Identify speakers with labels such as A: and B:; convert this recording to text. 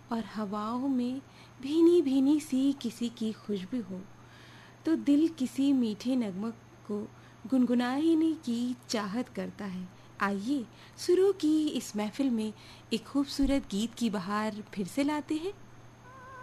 A: और हवाओं में भीनी भीनी सी किसी की खुशबू हो, तो दिल किसी मीठे नगमों को गुनगुनाने की चाहत करता है। आइए सुरों की इस महफिल में एक खूबसूरत गीत की बहार फिर से लाते हैं।